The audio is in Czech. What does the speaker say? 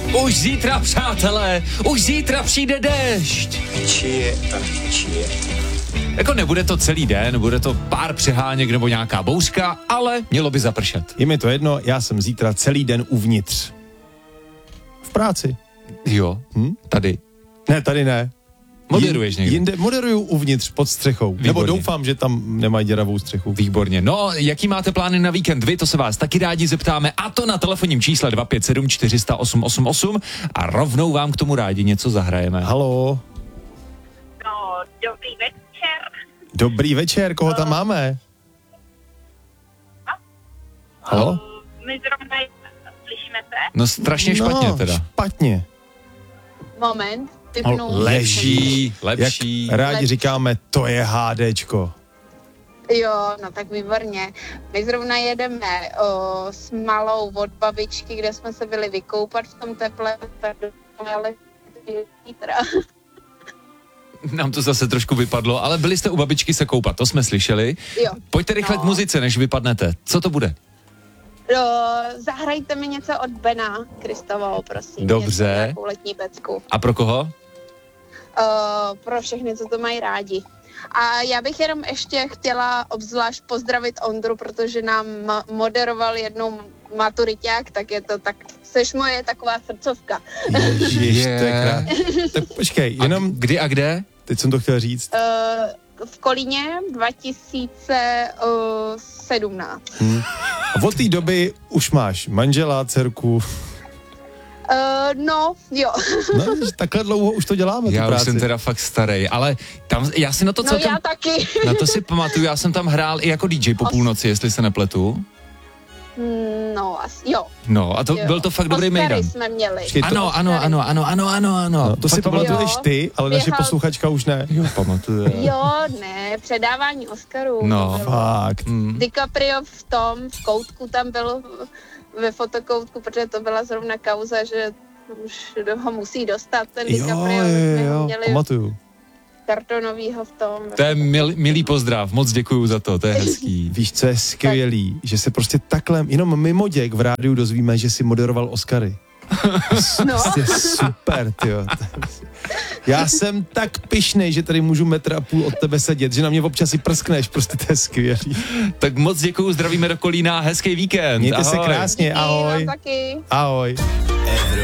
Už zítra, přátelé, už zítra přijde déšť. Jako nebude to celý den, bude to pár přeháněk nebo nějaká bouřka, ale mělo by zapršet. Je mi to jedno, já jsem zítra celý den uvnitř. V práci. Jo, tady. Ne, tady ne. Moderuješ někde? Jinde moderuju uvnitř pod střechou. Výborně. Nebo doufám, že tam nemají děravou střechu. Výborně. No, jaký máte plány na víkend vy, to se vás taky rádi zeptáme, a to na telefonním čísle 257 400 888 a rovnou vám k tomu rádi něco zahrajeme. Halo. No, dobrý večer. Dobrý večer, koho tam máme? Halo? My zrovna slyšíme se. No strašně špatně teda. Špatně. Moment, typnu. Lepší. Jak rádi říkáme, to je HDčko. Jo, no tak výborně. My zrovna jedeme s malou od babičky, kde jsme se byli vykoupat v tom teple, tak ale zítra. Nám to zase trošku vypadlo, ale byli jste u babičky se koupat, to jsme slyšeli. Jo. Pojďte rychle k muzice, než vypadnete. Co to bude? Zahrajte mi něco od Bena Kristovou, prosím. Dobře. Něco, nějakou letní pecku. A pro koho? Pro všechny, co to mají rádi. A já bych jenom ještě chtěla obzvlášť pozdravit Ondru, protože nám moderoval jednou maturiťák, tak je to tak, seš moje taková srdcovka. Ježiš, to je tak počkej, jenom... Kdy a kde? Teď jsem to chtěl říct. V Kolíně 2017. A od té doby už máš manžela, dcerku. No, jo. No, takhle dlouho už to děláme, Já tu už práci. jsem teda fakt starý, ale tam, já si na to celkem... No já taky. Na to si pamatuju, já jsem tam hrál i jako DJ po půlnoci, jestli se nepletu. No, asi, jo. No a to Jo. byl to fakt dobrý Oscary mejdan. jsme měli. Počkej, to- Ano. No, to si Fakt bylo- pamatuješ ty, ale naše Běhal- posluchačka už ne. Jo, pamatuju. Jo, ne, předávání Oscarů. No. To bylo. Fakt. DiCaprio v koutku tam byl, ve fotokoutku, protože to byla zrovna kauza, že už ho musí dostat ten DiCaprio. My ho měli pamatuju. kartonovýho v tom. To je milý pozdrav, moc děkuju za to je hezký. Víš, co je skvělý? Že se prostě takhle, jenom mimo děk v rádiu dozvíme, že si moderoval Oscary. No. Prostě super, tyjo. Já jsem tak pyšnej, že tady můžu 1,5 metru od tebe sedět, že na mě občas i prskneš, prostě to je skvělý. Tak moc děkuju, zdravíme do Kolína, hezký víkend. Mějte se Ahoj. krásně, ahoj. Taky. Ahoj.